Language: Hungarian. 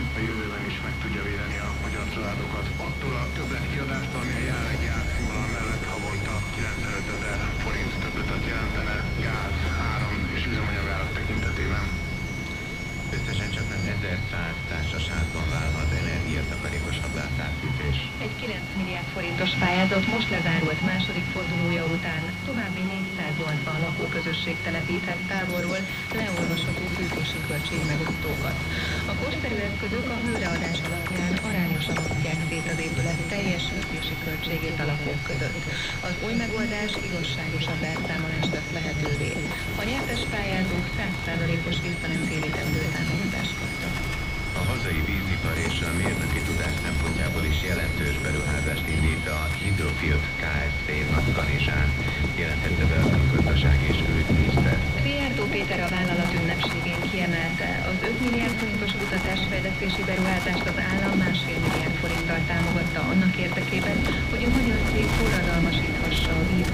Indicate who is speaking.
Speaker 1: a jövőben is meg tudja védeni a magyar családokat attól a többletkiadást, ami a jelenlegi árszínvonal mellett havonta 95 000 forint többletet jelentene gáz, áram és üzemanyagárak tekintetében.
Speaker 2: Összesen csak nem 1100 társaságban válhat energiatakarékosabb átállítés.
Speaker 3: Egy 9 milliárd forintos pályázat most lezárult második fordulója után további 480 lakóközösség telepíthet távolról leolvasható fűtési költségmegosztókat. A korszerű eszközök a hőreadás alapján arányosan osztják szét az épület teljes fűtési költségét a lakók között. Az új megoldás igazságosabb elszámolást tesz lehetővé. A nyertes pályázók 100%-os visszanemtérítendő támogatást kaptak.
Speaker 2: A hazai vízipar és a mérnöki tudás szempontjából is jelentős beruházást indít a Hydrofield Kft. Nagykanizsán, jelentette be a gazdasági és külügyminiszter.
Speaker 3: Szijjártó Péter a vállalat ünnepségén kiemelte, az 5 milliárd forintos kutatásfejlesztési beruházást az állam 1,5 milliárd forinttal támogatta annak érdekében, hogy a magyar cég